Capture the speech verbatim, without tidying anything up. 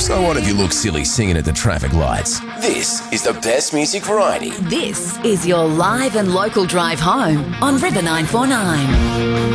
So what if you look silly singing at the traffic lights? This is the best music variety. This is your live and local drive home on River nine four nine.